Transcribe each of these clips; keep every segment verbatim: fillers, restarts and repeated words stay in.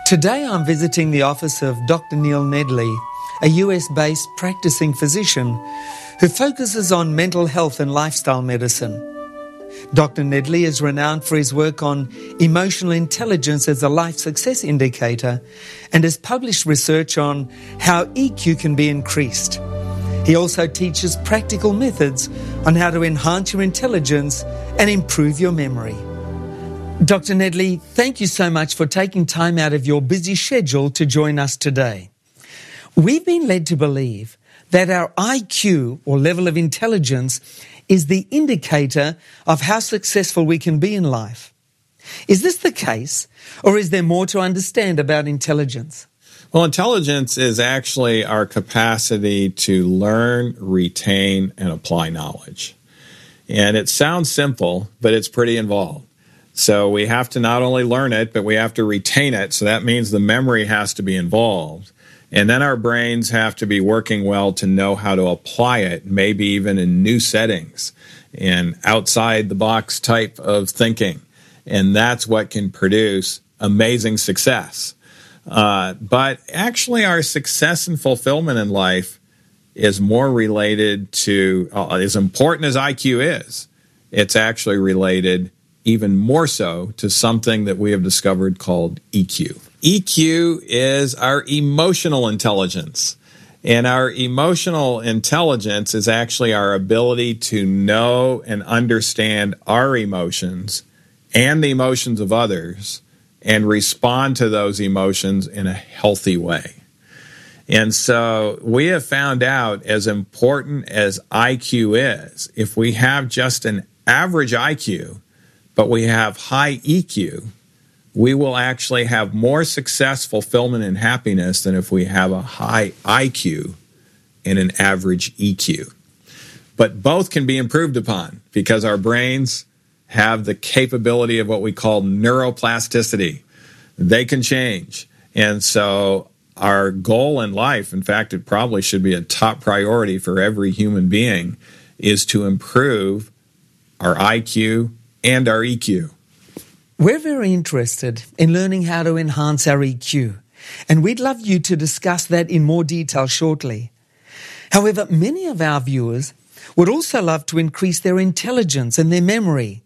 Today I'm visiting the office of Doctor Neil Nedley, a U S-based practicing physician who focuses on mental health and lifestyle medicine. Doctor Nedley is renowned for his work on emotional intelligence as a life success indicator and has published research on how E Q can be increased. He also teaches practical methods on how to enhance your intelligence and improve your memory. Doctor Nedley, thank you so much for taking time out of your busy schedule to join us today. We've been led to believe that our I Q, or level of intelligence, is the indicator of how successful we can be in life. Is this the case, or is there more to understand about intelligence? Well, intelligence is actually our capacity to learn, retain, and apply knowledge. And it sounds simple, but it's pretty involved. So we have to not only learn it, but we have to retain it. So that means the memory has to be involved. And then our brains have to be working well to know how to apply it, maybe even in new settings and outside the box type of thinking. And that's what can produce amazing success. Uh, but actually our success and fulfillment in life is more related to, uh, as important as I Q is, it's actually related even more so to something that we have discovered called E Q. E Q is our emotional intelligence. And our emotional intelligence is actually our ability to know and understand our emotions and the emotions of others and respond to those emotions in a healthy way. And so we have found out, as important as I Q is, if we have just an average I Q, but we have high E Q, we will actually have more success, fulfillment, and happiness than if we have a high I Q and an average E Q. But both can be improved upon because our brains have the capability of what we call neuroplasticity. They can change. And so our goal in life, in fact, it probably should be a top priority for every human being, is to improve our I Q and our E Q. We're very interested in learning how to enhance our E Q, and we'd love you to discuss that in more detail shortly. However, many of our viewers would also love to increase their intelligence and their memory.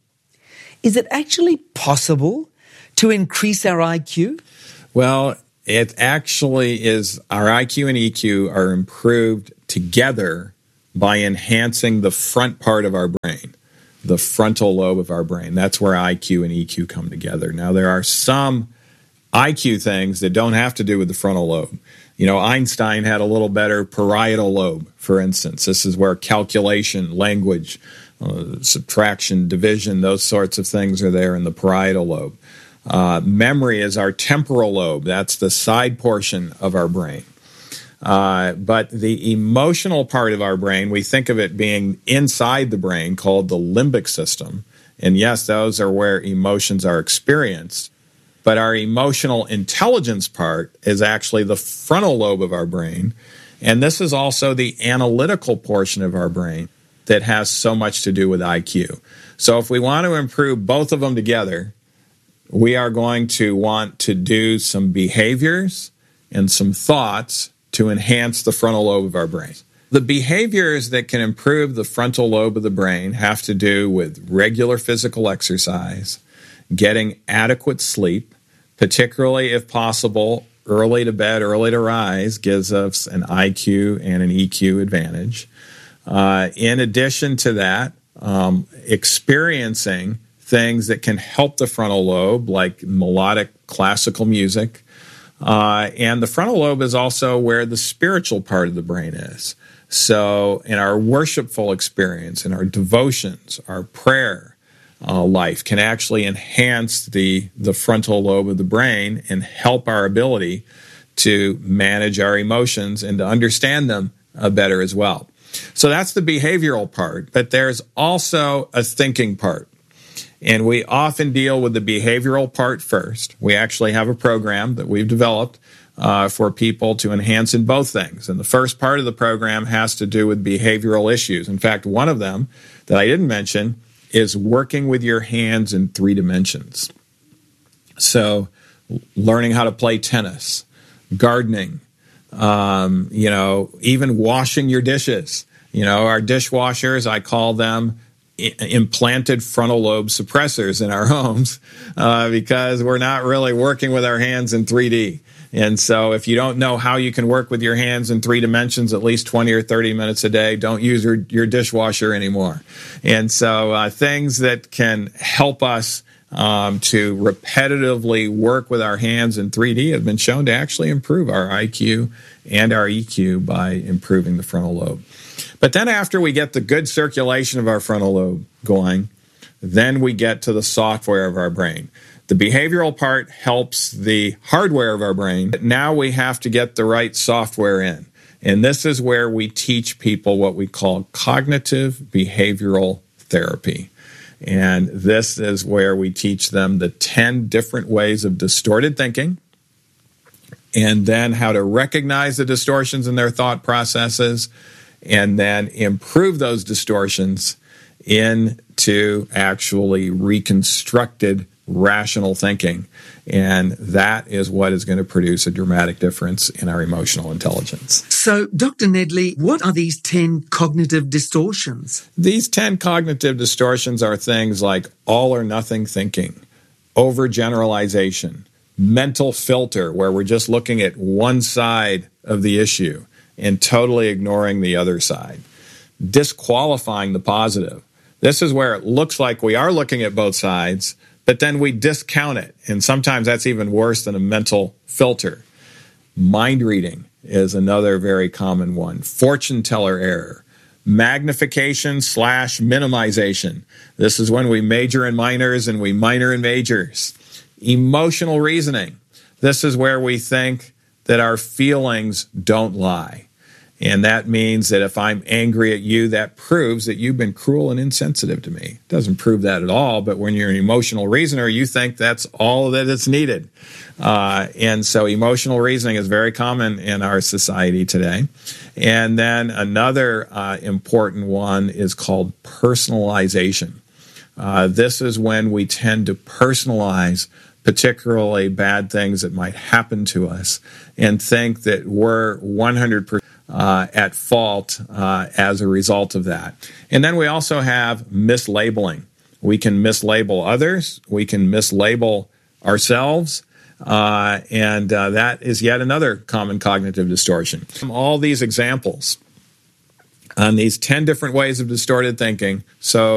Is it actually possible to increase our I Q? Well, it actually is. Our I Q and E Q are improved together by enhancing the front part of our brain, the frontal lobe of our brain. That's where I Q and E Q come together. Now, there are some I Q things that don't have to do with the frontal lobe. You know, Einstein had a little better parietal lobe, for instance. This is where calculation, language, uh, subtraction, division, those sorts of things are there in the parietal lobe. Uh, memory is our temporal lobe. That's the side portion of our brain. Uh, but the emotional part of our brain, we think of it being inside the brain, called the limbic system. And yes, those are where emotions are experienced. But our emotional intelligence part is actually the frontal lobe of our brain. And this is also the analytical portion of our brain that has so much to do with I Q. So if we want to improve both of them together, we are going to want to do some behaviors and some thoughts to enhance the frontal lobe of our brain. The behaviors that can improve the frontal lobe of the brain have to do with regular physical exercise, getting adequate sleep, particularly if possible, early to bed, early to rise gives us an I Q and an E Q advantage. Uh, in addition to that, um, experiencing things that can help the frontal lobe, like melodic classical music. Uh, and the frontal lobe is also where the spiritual part of the brain is. So in our worshipful experience, in our devotions, our prayer uh, life can actually enhance the, the frontal lobe of the brain and help our ability to manage our emotions and to understand them uh, better as well. So that's the behavioral part, but there's also a thinking part. And we often deal with the behavioral part first. We actually have a program that we've developed uh, for people to enhance in both things. And the first part of the program has to do with behavioral issues. In fact, one of them that I didn't mention is working with your hands in three dimensions. So learning how to play tennis, gardening, um, you know, even washing your dishes. You know, our dishwashers, I call them implanted frontal lobe suppressors in our homes uh, because we're not really working with our hands in three D. And so if you don't know how you can work with your hands in three dimensions at least twenty or thirty minutes a day, don't use your, your dishwasher anymore. And so uh, things that can help us um, to repetitively work with our hands in three D have been shown to actually improve our I Q and our E Q by improving the frontal lobe. But then after we get the good circulation of our frontal lobe going, then we get to the software of our brain. The behavioral part helps the hardware of our brain. But now we have to get the right software in. And this is where we teach people what we call cognitive behavioral therapy. And this is where we teach them the ten different ways of distorted thinking, and then how to recognize the distortions in their thought processes, and then improve those distortions into actually reconstructed rational thinking. And that is what is going to produce a dramatic difference in our emotional intelligence. So, Doctor Nedley, what are these ten cognitive distortions? These ten cognitive distortions are things like all or nothing thinking, overgeneralization, mental filter, where we're just looking at one side of the issue and totally ignoring the other side, disqualifying the positive. This is where it looks like we are looking at both sides, but then we discount it. And sometimes that's even worse than a mental filter. Mind reading is another very common one. Fortune teller error. Magnification slash minimization. This is when we major in minors and we minor in majors. Emotional reasoning. This is where we think that our feelings don't lie. And that means that if I'm angry at you, that proves that you've been cruel and insensitive to me. It doesn't prove that at all, but when you're an emotional reasoner, you think that's all that is needed. Uh, and so emotional reasoning is very common in our society today. And then another uh, important one is called personalization. Uh, this is when we tend to personalize particularly bad things that might happen to us and think that we're one hundred percent Uh, at fault uh, as a result of that. And then we also have mislabeling. We can mislabel others. We can mislabel ourselves. Uh, and uh, that is yet another common cognitive distortion. From all these examples on these ten different ways of distorted thinking, so